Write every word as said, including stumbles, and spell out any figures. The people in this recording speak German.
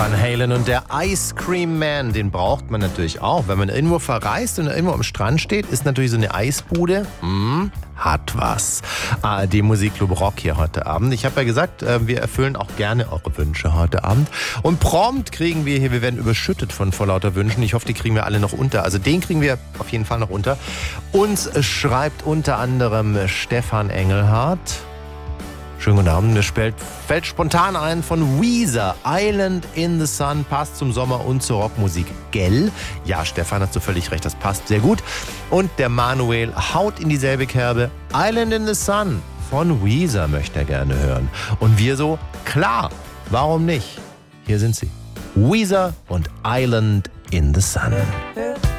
Van Halen und der Ice Cream Man, den braucht man natürlich auch. Wenn man irgendwo verreist und irgendwo am Strand steht, ist natürlich so eine Eisbude, hm, hat was. A R D Musikclub Rock hier heute Abend. Ich habe ja gesagt, wir erfüllen auch gerne eure Wünsche heute Abend. Und prompt kriegen wir hier, wir werden überschüttet von vor lauter Wünschen. Ich hoffe, die kriegen wir alle noch unter. Also den kriegen wir auf jeden Fall noch unter. Uns schreibt unter anderem Stefan Engelhardt. Schönen guten Abend. Mir fällt, fällt spontan ein von Weezer. Island in the Sun passt zum Sommer und zur Rockmusik. Gell? Ja, Stefan, hast du völlig recht. Das passt sehr gut. Und der Manuel haut in dieselbe Kerbe. Island in the Sun von Weezer möchte er gerne hören. Und wir so, klar, warum nicht? Hier sind sie. Weezer und Island in the Sun.